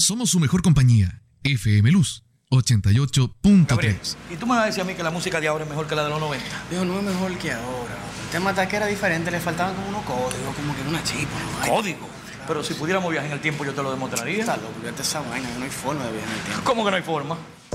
somos su mejor compañía. FM Luz 88.3. Gabriel, ¿y tú me vas a decir a mí que la música de ahora es mejor que la de los 90? Digo, no es mejor que ahora. El tema de que era diferente, le faltaban como unos códigos, como que una chispa. ¿No? ¿Código? Pero si pudiéramos viajar en el tiempo, yo te lo demostraría. Está loco, fíjate esa vaina, no hay forma de viajar en el tiempo. ¿Cómo que no hay forma?